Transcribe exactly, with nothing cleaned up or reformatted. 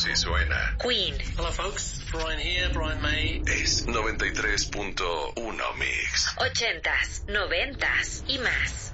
Así suena Queen. Hello folks, Brian here, Brian May. Es noventa y tres punto uno Mix. Ochentas, noventas y más.